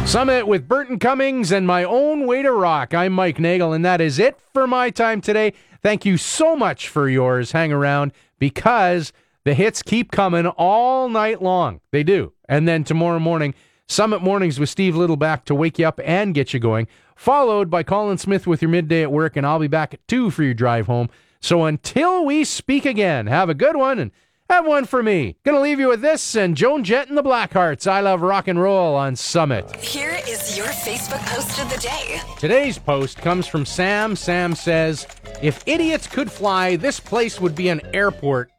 Summit with Burton Cummings and My Own Way to Rock. I'm Mike Nagel, and that is it for my time today. Thank you so much for yours. Hang around because the hits keep coming all night long. They do. And then tomorrow morning, Summit Mornings with Steve Littleback to wake you up and get you going, followed by Colin Smith with your midday at work, and I'll be back at 2 for your drive home. So until we speak again, have a good one and have one for me. Gonna leave you with this and Joan Jett and the Blackhearts. I Love Rock and Roll on Summit. Here is your Facebook post of the day. Today's post comes from Sam. Sam says, if idiots could fly, this place would be an airport.